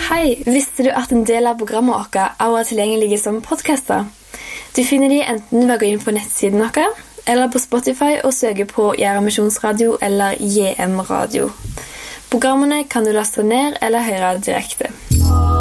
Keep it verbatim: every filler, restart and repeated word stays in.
Hei, visste du at en del av programmet vårt er tilgjengelige som podcaster? Du finner de enten ved å gå inn på nettsiden vår, eller på Spotify og søke på Gjæra Misjonsradio eller J M Radio. Programmene kan du laste ned eller høre direkte.